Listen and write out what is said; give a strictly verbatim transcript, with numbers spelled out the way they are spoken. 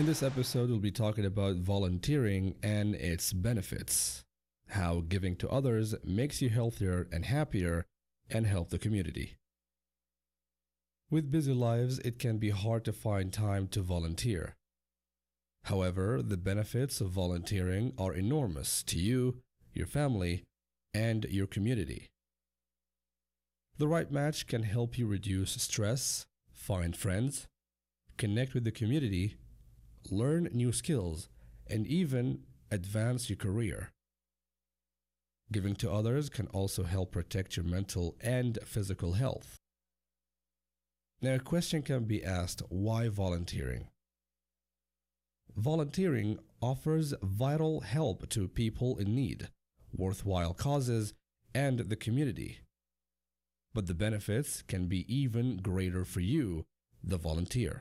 In this episode, we'll be talking about volunteering and its benefits, how giving to others makes you healthier and happier and help the community. With busy lives, it can be hard to find time to volunteer. However, the benefits of volunteering are enormous to you, your family, and your community. The right match can help you reduce stress, find friends, connect with the community, learn new skills, and even advance your career. Giving to others can also help protect your mental and physical health. Now, a question can be asked, why volunteering? Volunteering offers vital help to people in need, worthwhile causes, and the community. But the benefits can be even greater for you, the volunteer.